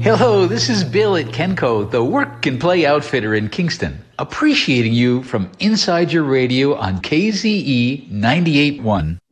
Hello, this is Bill at Kenco, the work and play outfitter in Kingston, appreciating you from inside your radio on KZE 98.1.